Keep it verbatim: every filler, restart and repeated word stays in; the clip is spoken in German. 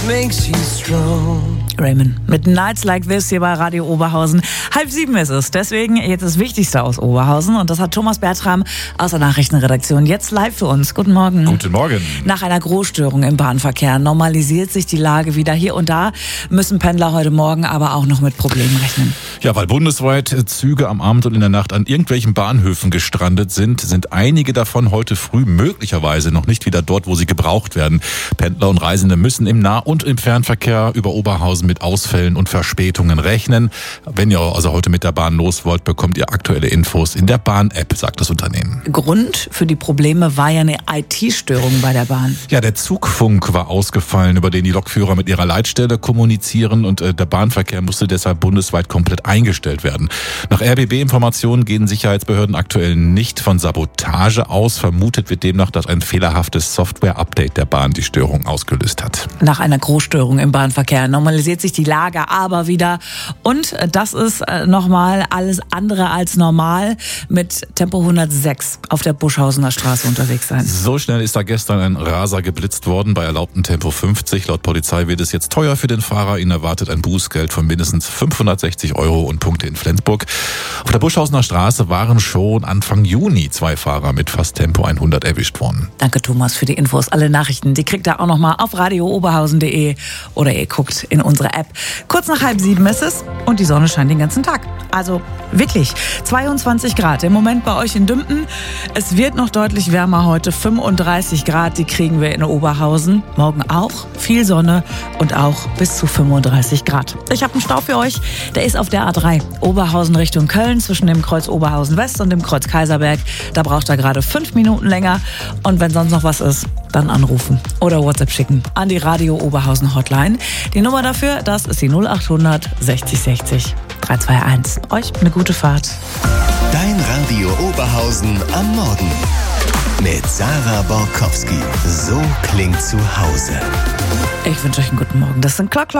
makes you strong. Raymond mit Nights Like This hier bei Radio Oberhausen. Halb sieben ist es, deswegen jetzt das Wichtigste aus Oberhausen. Und das hat Thomas Bertram aus der Nachrichtenredaktion jetzt live für uns. Guten Morgen. Guten Morgen. Nach einer Großstörung im Bahnverkehr normalisiert sich die Lage wieder. Hier und da müssen Pendler heute Morgen aber auch noch mit Problemen rechnen. Ja, weil bundesweit Züge am Abend und in der Nacht an irgendwelchen Bahnhöfen gestrandet sind, sind einige davon heute früh möglicherweise noch nicht wieder dort, wo sie gebraucht werden. Pendler und Reisende müssen im Nah- und im Fernverkehr über Oberhausen mit Ausfällen und Verspätungen rechnen. Wenn ihr also heute mit der Bahn los wollt, bekommt ihr aktuelle Infos in der Bahn-App, sagt das Unternehmen. Grund für die Probleme war ja eine I T-Störung bei der Bahn. Ja, der Zugfunk war ausgefallen, über den die Lokführer mit ihrer Leitstelle kommunizieren, und äh, der Bahnverkehr musste deshalb bundesweit komplett eingestellt werden. Nach R B B-Informationen gehen Sicherheitsbehörden aktuell nicht von Sabotage aus. Vermutet wird demnach, dass ein fehlerhaftes Software-Update der Bahn die Störung ausgelöst hat. Nach einer Großstörung im Bahnverkehr normalisiert sich die Lage aber wieder. Und das ist nochmal alles andere als normal, mit Tempo hundertsechs auf der Buschhausener Straße unterwegs sein. So schnell ist da gestern ein Raser geblitzt worden bei erlaubtem Tempo fünfzig. Laut Polizei wird es jetzt teuer für den Fahrer. Ihn erwartet ein Bußgeld von mindestens fünfhundertsechzig Euro und Punkte in Flensburg. Auf der Buschhausener Straße waren schon Anfang Juni zwei Fahrer mit fast Tempo hundert erwischt worden. Danke, Thomas, für die Infos. Alle Nachrichten, die kriegt ihr auch nochmal auf radio oberhausen punkt de oder ihr guckt in unsere App. Kurz nach halb sieben ist es und die Sonne scheint den ganzen Tag. Also wirklich, zweiundzwanzig Grad im Moment bei euch in Dümpen. Es wird noch deutlich wärmer heute, fünfunddreißig Grad, die kriegen wir in Oberhausen. Morgen auch viel Sonne und auch bis zu fünfunddreißig Grad. Ich habe einen Stau für euch, der ist auf der A drei. Oberhausen Richtung Köln zwischen dem Kreuz Oberhausen West und dem Kreuz Kaiserberg. Da braucht er gerade fünf Minuten länger. Und wenn sonst noch was ist, dann anrufen oder WhatsApp schicken an die Radio Oberhausen Hotline. Die Nummer dafür, das ist die null achthundert sechzig sechzig drei zwei eins. Euch eine gute Fahrt. Dein Radio Oberhausen am Morgen mit Sarah Borkowski. So klingt zu Hause. Ich wünsche euch einen guten Morgen. Das sind Clock